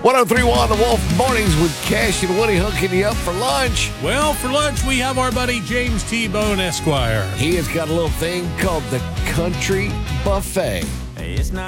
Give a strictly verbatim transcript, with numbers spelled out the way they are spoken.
one oh three point one The Wolf Mornings with Cash and Woody hooking you up for lunch. Well, for lunch, we have our buddy James T-Bone Esquire. He has got a little thing called the Country Buffet. It's not